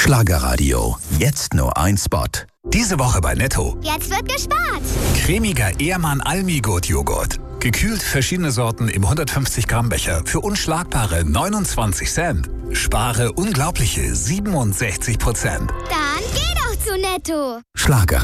Schlagerradio. Jetzt nur ein Spot. Diese Woche bei Netto. Jetzt wird gespart. Cremiger Ehrmann Almigurt-Joghurt. Gekühlt verschiedene Sorten im 150 Gramm Becher für unschlagbare 29 Cent. Spare unglaubliche 67%. Dann geh doch zu Netto. Schlager.